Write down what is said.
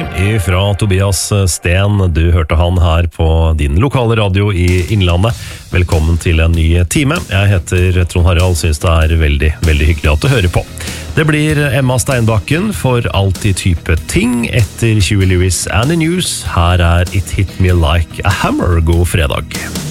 fra Tobias Sten. Du hørte han her på din lokale radio i Innlandet. Velkommen til en ny time. Jeg heter Trond Harald, synes det er veldig, veldig hyggelig at du hører på. Det blir Emma Steinbakken for alltid type ting etter Huey Lewis and the News. Her er It Hit Me Like a Hammer. God fredag.